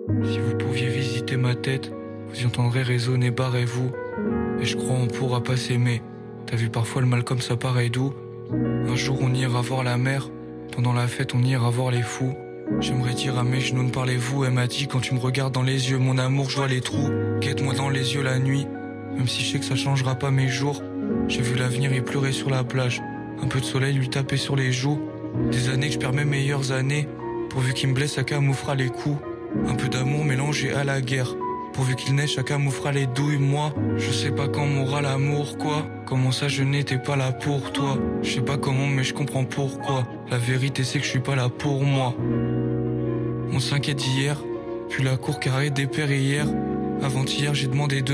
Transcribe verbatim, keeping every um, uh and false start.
Si vous pouviez visiter ma tête, vous y entendrez résonner barrez-vous. Et je crois on pourra pas s'aimer. T'as vu parfois le mal comme ça paraît doux. Un jour on ira voir la mer. Pendant la fête on ira voir les fous. J'aimerais dire à mes genoux ne parlez-vous. Elle m'a dit quand tu me regardes dans les yeux mon amour je vois les trous. Guette-moi dans les yeux la nuit. Même si je sais que ça changera pas mes jours. J'ai vu l'avenir y pleurer sur la plage. Un peu de soleil lui taper sur les joues. Des années que je perds mes meilleures années. Pourvu qu'il me blesse ça camouflera les coups. Un peu d'amour mélangé à la guerre. Pourvu qu'il neige chacun camouflera les douilles. Moi je sais pas quand m'aura l'amour quoi. Comment ça je n'étais pas là pour toi. Je sais pas comment mais je comprends pourquoi. La vérité c'est que je suis pas là pour moi. On s'inquiète d'hier. Puis la cour carrée des pères hier. Avant-hier j'ai demandé de